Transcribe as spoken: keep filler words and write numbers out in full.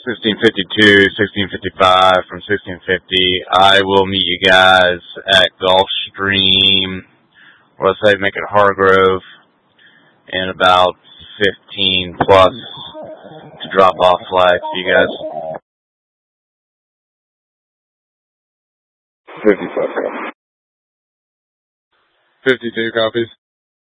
sixteen fifty-two, sixteen fifty-five from sixteen fifty. I will meet you guys at Gulfstream, or let's say make it Hargrove, in about fifteen plus to drop off flags for you guys. fifty-five. fifty-two copies.